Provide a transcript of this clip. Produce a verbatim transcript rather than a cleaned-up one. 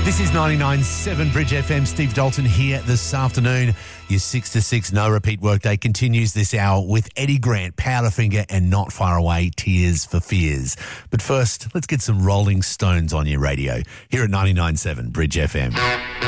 This is ninety-nine point seven Bridge F M. Steve Dalton here this afternoon. Your six to six no repeat workday continues this hour with Eddie Grant, Powderfinger, and Not Far Away, Tears for Fears. But first, let's get some Rolling Stones on your radio here at ninety-nine point seven Bridge F M.